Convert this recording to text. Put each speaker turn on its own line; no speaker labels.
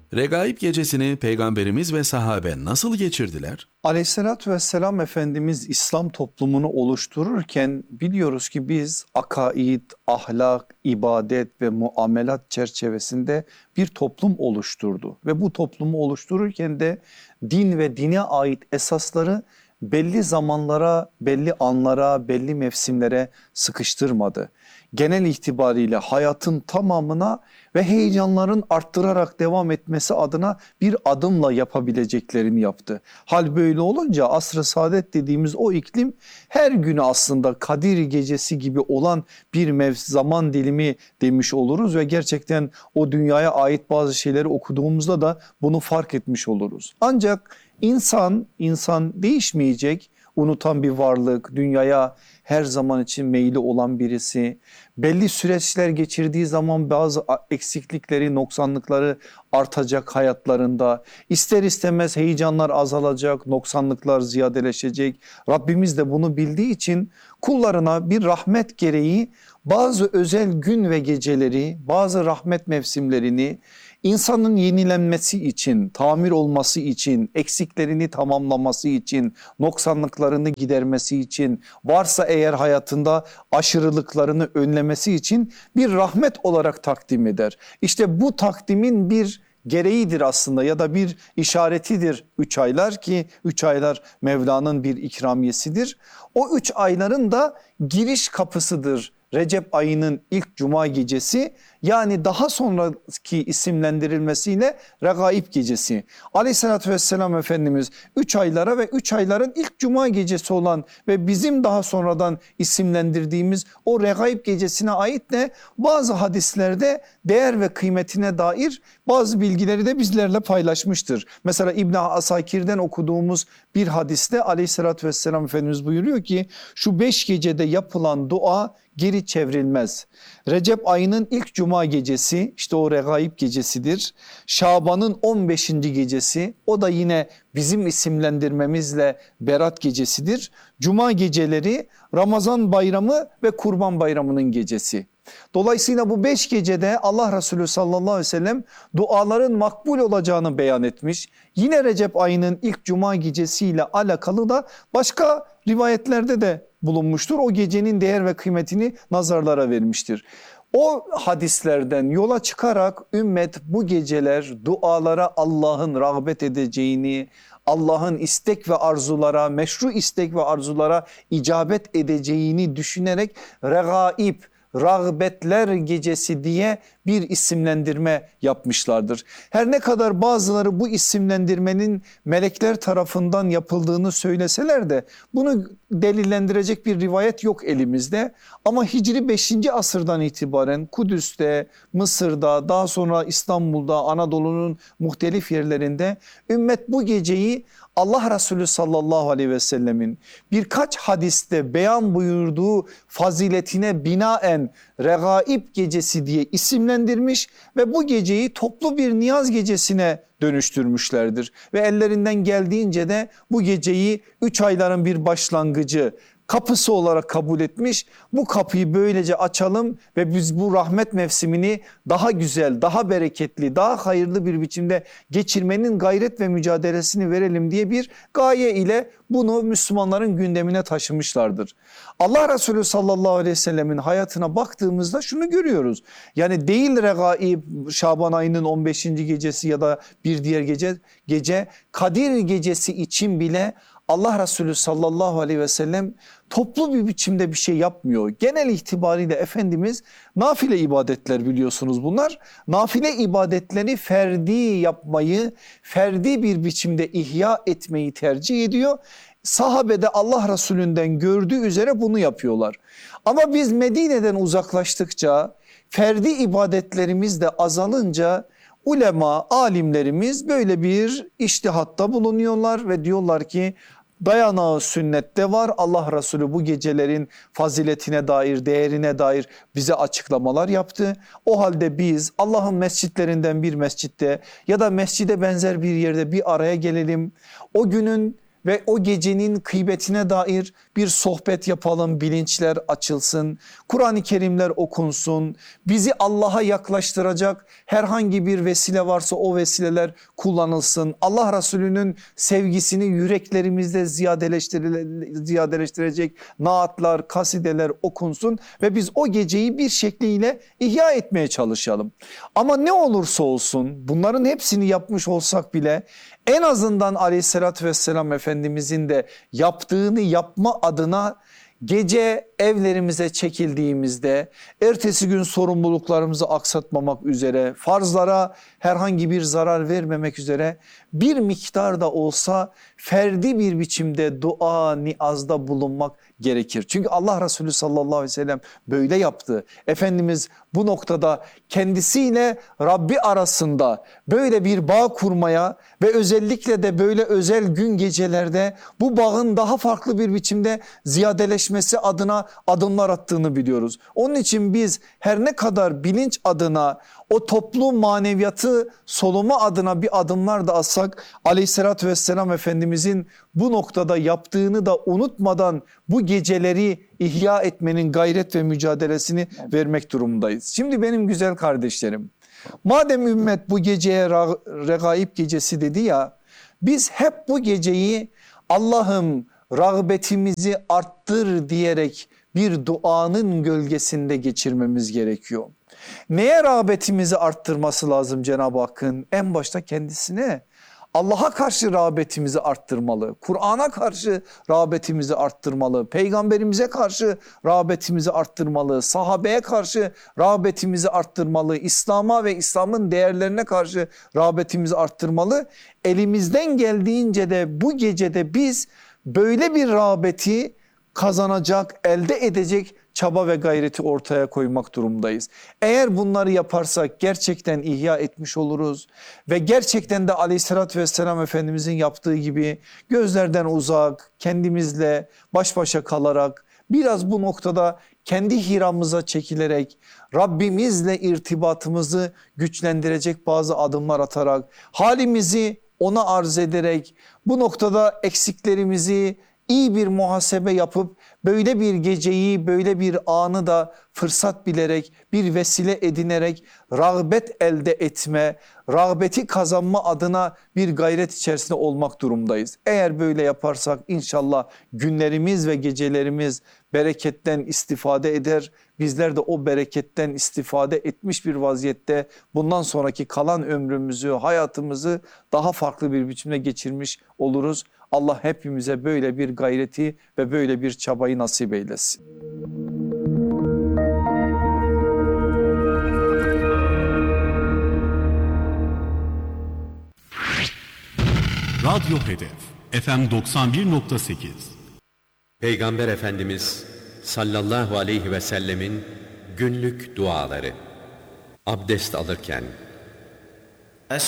Regaib gecesini Peygamberimiz ve sahabe nasıl geçirdiler?
Aleyhissalatü vesselam Efendimiz İslam toplumunu oluştururken biliyoruz ki biz akaid, ahlak, ibadet ve muamelat çerçevesinde bir toplum oluşturdu. Ve bu toplumu oluştururken de din ve dine ait esasları belli zamanlara, belli anlara, belli mevsimlere sıkıştırmadı. Genel itibariyle hayatın tamamına ve heyecanların arttırarak devam etmesi adına bir adımla yapabileceklerini yaptı. Hal böyle olunca asr-ı saadet dediğimiz o iklim her günü aslında Kadir gecesi gibi olan bir zaman dilimi demiş oluruz ve gerçekten o dünyaya ait bazı şeyleri okuduğumuzda da bunu fark etmiş oluruz. Ancak insan değişmeyecek, unutan bir varlık, dünyaya her zaman için meyilli olan birisi. Belli süreçler geçirdiği zaman bazı eksiklikleri, noksanlıkları artacak hayatlarında. İster istemez heyecanlar azalacak, noksanlıklar ziyadeleşecek. Rabbimiz de bunu bildiği için kullarına bir rahmet gereği bazı özel gün ve geceleri, bazı rahmet mevsimlerini insanın yenilenmesi için, tamir olması için, eksiklerini tamamlaması için, noksanlıklarını gidermesi için, varsa eğer hayatında aşırılıklarını önlemesi için bir rahmet olarak takdim eder. İşte bu takdimin bir gereğidir aslında ya da bir işaretidir 3 aylar ki 3 aylar Mevla'nın bir ikramiyesidir. O 3 ayların da giriş kapısıdır. Recep ayının ilk cuma gecesi, yani daha sonraki isimlendirilmesiyle Regaib gecesi. Aleyhissalatü vesselam Efendimiz 3 aylara ve 3 ayların ilk cuma gecesi olan ve bizim daha sonradan isimlendirdiğimiz o Regaib gecesine ait de bazı hadislerde değer ve kıymetine dair bazı bilgileri de bizlerle paylaşmıştır. Mesela İbn Asakir'den okuduğumuz bir hadiste Aleyhissalatü vesselam Efendimiz buyuruyor ki şu 5 gecede yapılan dua geri çevrilmez. Recep ayının ilk cuma gecesi, işte o Regaib gecesidir. Şaban'ın 15. gecesi, o da yine bizim isimlendirmemizle Berat gecesidir. Cuma geceleri Ramazan bayramı ve Kurban bayramının gecesi. Dolayısıyla bu 5 gecede Allah Resulü sallallahu aleyhi ve sellem duaların makbul olacağını beyan etmiş. Yine Recep ayının ilk cuma gecesiyle alakalı da başka rivayetlerde de bulunmuştur. O gecenin değer ve kıymetini nazarlara vermiştir. O hadislerden yola çıkarak ümmet bu geceler dualara Allah'ın rağbet edeceğini, Allah'ın istek ve arzulara, meşru istek ve arzulara icabet edeceğini düşünerek Regaib, Rağbetler Gecesi diye bir isimlendirme yapmışlardır. Her ne kadar bazıları bu isimlendirmenin melekler tarafından yapıldığını söyleseler de bunu delillendirecek bir rivayet yok elimizde. Ama Hicri 5. asırdan itibaren Kudüs'te, Mısır'da, daha sonra İstanbul'da, Anadolu'nun muhtelif yerlerinde ümmet bu geceyi Allah Resulü sallallahu aleyhi ve sellemin birkaç hadiste beyan buyurduğu faziletine binaen Regaib gecesi diye isimlendirmiş ve bu geceyi toplu bir niyaz gecesine dönüştürmüşlerdir. Ve ellerinden geldiğince de bu geceyi 3 ayların bir başlangıcı, kapısı olarak kabul etmiş. Bu kapıyı böylece açalım ve biz bu rahmet mevsimini daha güzel, daha bereketli, daha hayırlı bir biçimde geçirmenin gayret ve mücadelesini verelim diye bir gaye ile bunu Müslümanların gündemine taşımışlardır. Allah Resulü sallallahu aleyhi ve sellemin hayatına baktığımızda şunu görüyoruz. Yani değil Regaib Şaban ayının 15. gecesi ya da bir diğer gece Kadir gecesi için bile Allah Resulü sallallahu aleyhi ve sellem toplu bir biçimde bir şey yapmıyor. Genel itibariyle Efendimiz nafile ibadetler, biliyorsunuz bunlar. Nafile ibadetleri ferdi yapmayı, ferdi bir biçimde ihya etmeyi tercih ediyor. Sahabede Allah Resulü'nden gördüğü üzere bunu yapıyorlar. Ama biz Medine'den uzaklaştıkça, ferdi ibadetlerimiz de azalınca ulema, alimlerimiz böyle bir içtihatta bulunuyorlar ve diyorlar ki dayanağı sünnette var. Allah Resulü bu gecelerin faziletine dair, değerine dair bize açıklamalar yaptı. O halde biz Allah'ın mescitlerinden bir mescitte ya da mescide benzer bir yerde bir araya gelelim. O günün ve o gecenin kıymetine dair bir sohbet yapalım, bilinçler açılsın, Kur'an-ı Kerimler okunsun, bizi Allah'a yaklaştıracak herhangi bir vesile varsa o vesileler kullanılsın. Allah Resulü'nün sevgisini yüreklerimizde ziyadeleştirecek naatlar, kasideler okunsun ve biz o geceyi bir şekliyle ihya etmeye çalışalım. Ama ne olursa olsun bunların hepsini yapmış olsak bile en azından Aleyhisselatü Vesselam Efendimizin de yaptığını yapma adına gece evlerimize çekildiğimizde ertesi gün sorumluluklarımızı aksatmamak üzere, farzlara herhangi bir zarar vermemek üzere bir miktar da olsa ferdi bir biçimde dua, niyazda bulunmak gerekir. Çünkü Allah Resulü sallallahu aleyhi ve sellem böyle yaptı. Efendimiz bu noktada kendisiyle Rabbi arasında böyle bir bağ kurmaya ve özellikle de böyle özel gün gecelerde bu bağın daha farklı bir biçimde ziyadeleşmesi adına adımlar attığını biliyoruz. Onun için biz her ne kadar bilinç adına o toplum maneviyatı soluma adına bir adımlar da atsak Aleyhisselatü Vesselam Efendimizin bu noktada yaptığını da unutmadan bu geceleri ihya etmenin gayret ve mücadelesini vermek durumundayız. Şimdi benim güzel kardeşlerim, madem ümmet bu geceye regaib gecesi dedi ya, biz hep bu geceyi Allah'ım rağbetimizi arttır diyerek bir duanın gölgesinde geçirmemiz gerekiyor. Neye rağbetimizi arttırması lazım Cenab-ı Hakk'ın? En başta kendisine. Allah'a karşı rağbetimizi arttırmalı. Kur'an'a karşı rağbetimizi arttırmalı. Peygamberimize karşı rağbetimizi arttırmalı. Sahabeye karşı rağbetimizi arttırmalı. İslam'a ve İslam'ın değerlerine karşı rağbetimizi arttırmalı. Elimizden geldiğince de bu gecede biz böyle bir rağbeti kazanacak, elde edecek çaba ve gayreti ortaya koymak durumdayız. Eğer bunları yaparsak gerçekten ihya etmiş oluruz ve gerçekten de Aleyhisselatü Vesselam Efendimizin yaptığı gibi gözlerden uzak, kendimizle baş başa kalarak, biraz bu noktada kendi hiramıza çekilerek, Rabbimizle irtibatımızı güçlendirecek bazı adımlar atarak, halimizi ona arz ederek, bu noktada eksiklerimizi iyi bir muhasebe yapıp böyle bir geceyi, böyle bir anı da fırsat bilerek, bir vesile edinerek rağbet elde etme, rağbeti kazanma adına bir gayret içerisinde olmak durumdayız. Eğer böyle yaparsak inşallah günlerimiz ve gecelerimiz bereketten istifade eder. Bizler de o bereketten istifade etmiş bir vaziyette bundan sonraki kalan ömrümüzü, hayatımızı daha farklı bir biçimde geçirmiş oluruz. Allah hepimize böyle bir gayreti ve böyle bir çabayı nasip eylesin.
Radyo Hedef FM 91.8.
Peygamber Efendimiz sallallahu aleyhi ve sellemin günlük duaları. Abdest alırken,